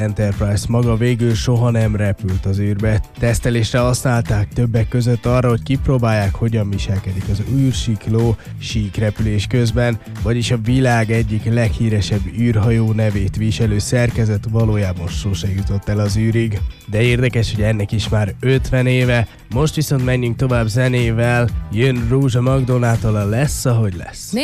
Enterprise maga végül soha nem repült az űrbe. Tesztelésre használták többek között arra, hogy kipróbálják, hogyan viselkedik az űrsikló síkrepülés közben, vagyis a világ egyik leghíresebb űrhajó nevét viselő szerkezet valójában sose jutott el az űrig. De érdekes, hogy ennek is már 50 éve. Most viszont menjünk tovább zenével, jön Rózsa Magdolnától a Lesz, ahogy lesz.